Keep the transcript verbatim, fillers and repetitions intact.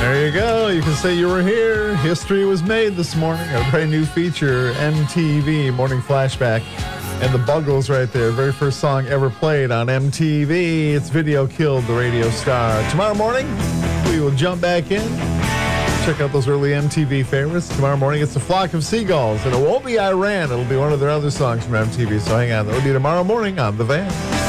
There you go. You can say you were here. History was made this morning. A brand new feature, M T V, Morning Flashback. And the Buggles right there. Very first song ever played on M T V. It's Video Killed the Radio Star. Tomorrow morning, we will jump back in. Check out those early M T V favorites. Tomorrow morning, it's A Flock of Seagulls. And it won't be Iran. It'll be one of their other songs from M T V. So hang on. That'll be tomorrow morning on The Van.